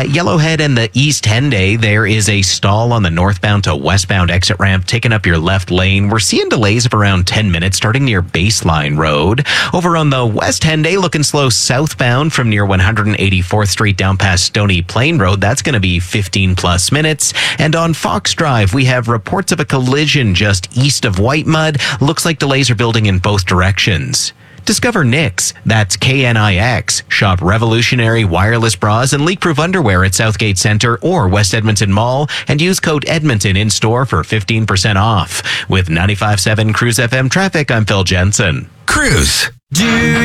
At Yellowhead and the East Henday, there is a stall on the northbound to westbound exit ramp taking up your left lane. We're seeing delays of around 10 minutes starting near Baseline Road. Over on the West Henday, looking slow southbound from near 184th Street down past Stony Plain Road. That's going to be 15 plus minutes. And on Fox Drive, we have reports of a collision just east of White Mud. Looks like delays are building in both directions. Discover Knix, that's Knix. Shop revolutionary wireless bras and leak-proof underwear at Southgate Centre or West Edmonton Mall and use code Edmonton in store for 15% off. With 95.7 Cruise FM traffic, I'm Phil Jensen. Cruise.